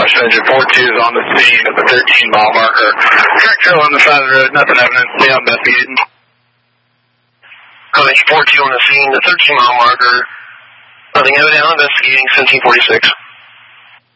Special Agent 42 is on the scene at the 13-mile marker. Track trail on the side of the road, nothing evident. Stay on investigating. Agent 42 on the scene, the 13-mile marker. Nothing evident on investigating, 1746.